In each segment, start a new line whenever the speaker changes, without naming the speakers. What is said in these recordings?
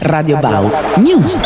Radio Bau News.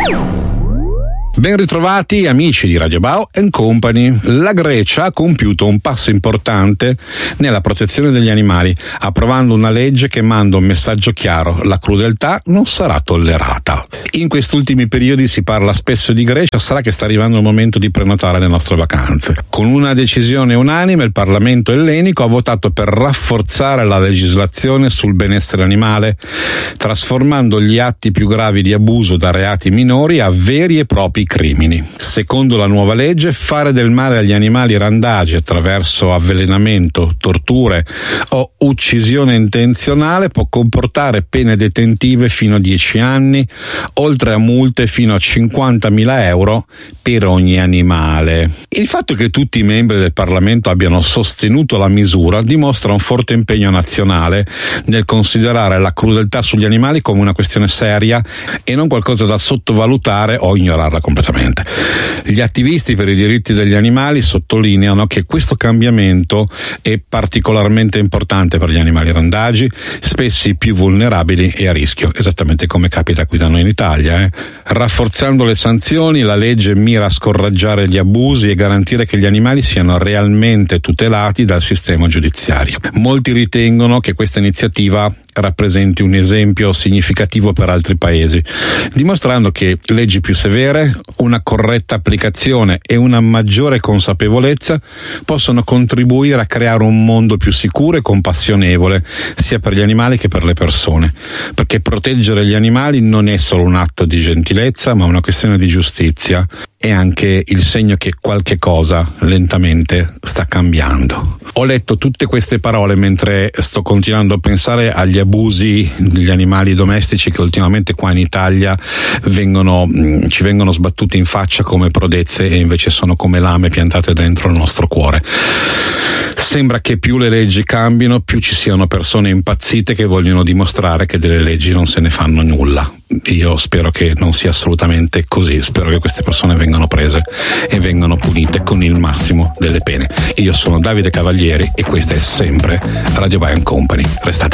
Ben ritrovati amici di Radio Bau Company. La Grecia ha compiuto un passo importante nella protezione degli animali, approvando una legge che manda un messaggio chiaro: la crudeltà non sarà tollerata. In questi ultimi periodi si parla spesso di Grecia, sarà che sta arrivando il momento di prenotare le nostre vacanze. Con una decisione unanime il Parlamento ellenico ha votato per rafforzare la legislazione sul benessere animale, trasformando gli atti più gravi di abuso da reati minori a veri e propri crimini. Secondo la nuova legge, fare del male agli animali randagi attraverso avvelenamento, torture o uccisione intenzionale può comportare pene detentive fino a 10 anni, oltre a multe fino a 50.000 euro per ogni animale. Il fatto che tutti i membri del Parlamento abbiano sostenuto la misura dimostra un forte impegno nazionale nel considerare la crudeltà sugli animali come una questione seria e non qualcosa da sottovalutare o ignorarla completamente. Gli attivisti per i diritti degli animali sottolineano che questo cambiamento è particolarmente importante per gli animali randagi, spesso i più vulnerabili e a rischio, esattamente come capita qui da noi in Italia. Rafforzando le sanzioni, la legge mira a scoraggiare gli abusi e garantire che gli animali siano realmente tutelati dal sistema giudiziario. Molti ritengono che questa iniziativa rappresenti un esempio significativo per altri paesi, dimostrando che leggi più severe, una corretta applicazione e una maggiore consapevolezza possono contribuire a creare un mondo più sicuro e compassionevole sia per gli animali che per le persone, perché proteggere gli animali non è solo un atto di gentilezza, ma una questione di giustizia e anche il segno che qualche cosa lentamente sta cambiando. Ho letto tutte queste parole mentre sto continuando a pensare agli abusi degli animali domestici che ultimamente qua in Italia ci vengono sbattuti in faccia come prodezze e invece sono come lame piantate dentro il nostro cuore. Sembra che più le leggi cambino, più ci siano persone impazzite che vogliono dimostrare che delle leggi non se ne fanno nulla. Io spero che non sia assolutamente così, spero che queste persone vengano prese e vengano punite con il massimo delle pene. Io sono Davide Cavalieri e questa è sempre Radio Bau Company. Restate